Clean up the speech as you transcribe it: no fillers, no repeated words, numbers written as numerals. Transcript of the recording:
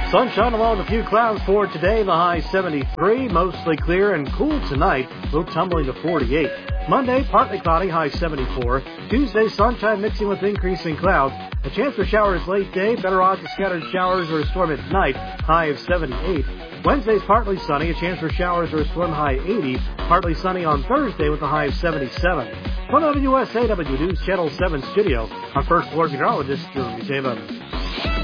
Sunshine along with a few clouds for today. The high 73, mostly clear and cool tonight. Low tumbling to 48. Monday, partly cloudy, high 74. Tuesday, sunshine mixing with increasing clouds. A chance for showers late day. Better odds of scattered showers or a storm at night. High of 78. Wednesday's partly sunny. A chance for showers or a storm, high 80. Partly sunny on Thursday with a high of 77. From WSAW News Channel 7 studio, our first floor meteorologist, Jeremy Taven.